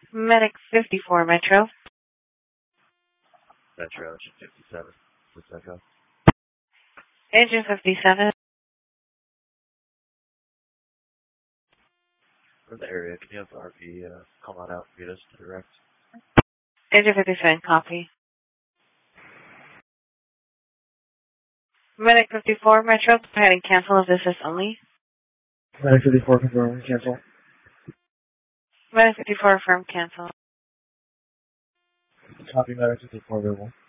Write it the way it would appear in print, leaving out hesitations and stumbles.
Medic 54 Metro. Metro, engine 57. What's that go? Engine 57. We're in the area. Can you have the RP come on out and get us to direct? Engine 57, copy. Medic 54 Metro, go ahead and cancel if this is only. Medic 54, confirm, cancel. Medic 54, affirm, cancel. Copy, Medic 54, available.